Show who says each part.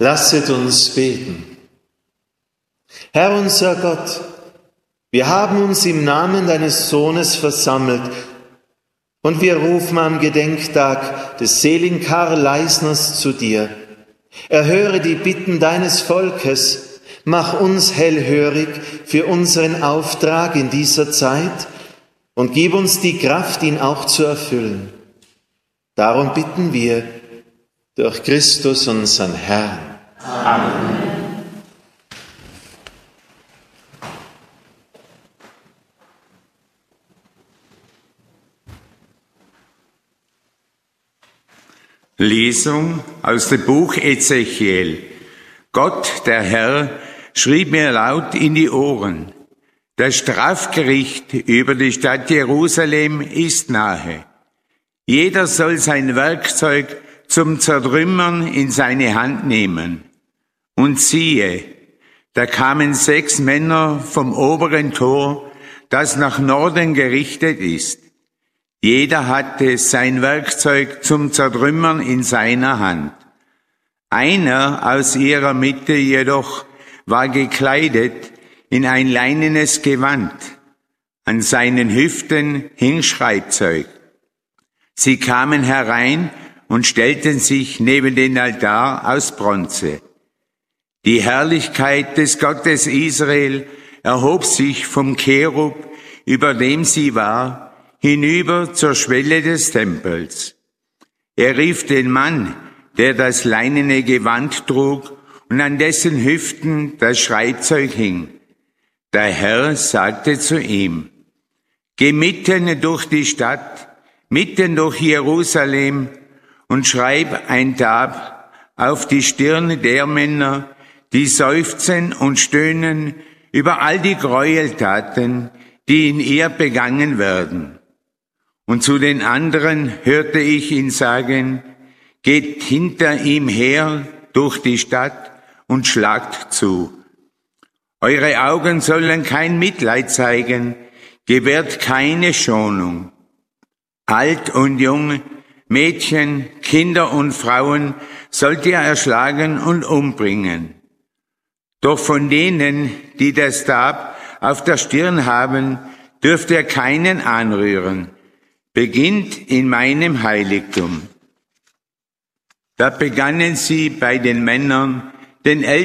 Speaker 1: Lasset uns beten. Herr unser Gott, wir haben uns im Namen deines Sohnes versammelt und wir rufen am Gedenktag des seligen Karl Leisners zu dir. Erhöre die Bitten deines Volkes, mach uns hellhörig für unseren Auftrag in dieser Zeit und gib uns die Kraft, ihn auch zu erfüllen. Darum bitten wir durch Christus, unseren Herrn.
Speaker 2: Amen. Lesung aus dem Buch Ezechiel. Gott, der Herr, schrieb mir laut in die Ohren: Das Strafgericht über die Stadt Jerusalem ist nahe. Jeder soll sein Werkzeug zum Zertrümmern in seine Hand nehmen. Und siehe, da kamen 6 Männer vom oberen Tor, das nach Norden gerichtet ist. Jeder hatte sein Werkzeug zum Zertrümmern in seiner Hand. Einer aus ihrer Mitte jedoch war gekleidet in ein leinenes Gewand. An seinen Hüften hing Schreibzeug. Sie kamen herein und stellten sich neben den Altar aus Bronze. Die Herrlichkeit des Gottes Israel erhob sich vom Cherub, über dem sie war, hinüber zur Schwelle des Tempels. Er rief den Mann, der das leinene Gewand trug und an dessen Hüften das Schreibzeug hing. Der Herr sagte zu ihm: Geh mitten durch die Stadt, mitten durch Jerusalem und schreib ein Tab auf die Stirn der Männer, die seufzen und stöhnen über all die Gräueltaten, die in ihr begangen werden. Und zu den anderen hörte ich ihn sagen: Geht hinter ihm her durch die Stadt und schlagt zu. Eure Augen sollen kein Mitleid zeigen, gewährt keine Schonung. Alt und jung, Mädchen, Kinder und Frauen sollt ihr erschlagen und umbringen. Doch von denen, die das Tab auf der Stirn haben, dürft ihr keinen anrühren. Beginnt in meinem Heiligtum. Da begannen sie bei den Männern, den